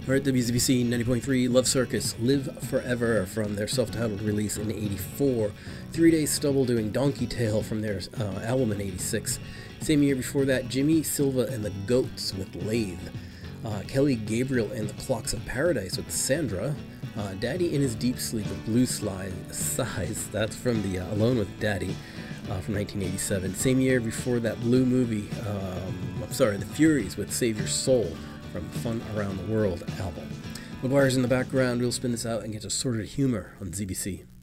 Alright, WZBC 90.3 Love Circus Live Forever from their self-titled release in '84. 3 Days Stubble doing Donkey Tale from their album in '86. Same year before that, Jimmy Silva and the Goats with Lathe. Kelly Gabriel and the Clocks of Paradise with Sandra. Daddy in His Deep Sleep with Blue Size. That's from the Alone with Daddy from 1987. Same year before that, Blue Movie, The Furies with Save Your Soul from Fun Around the World album. McGuire's in the background. We'll spin this out and get to Sordid Humor on ZBC.